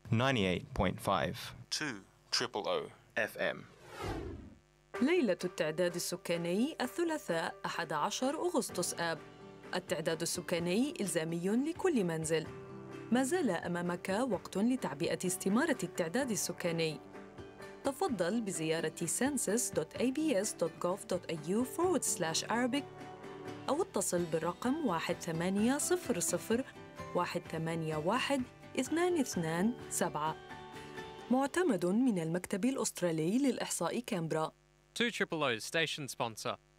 98.5 200 FM. ليلة التعداد السكاني الثلاثاء 11 أغسطس آب. التعداد السكاني إلزامي لكل منزل. ما زال أمامك وقت لتعبئة استمارة التعداد السكاني. تفضل بزيارة census.abs.gov.au/Arabic أو اتصل بالرقم 1800-181-227 معتمد من المكتب الأسترالي للإحصاء كامبرا. 200 station sponsor.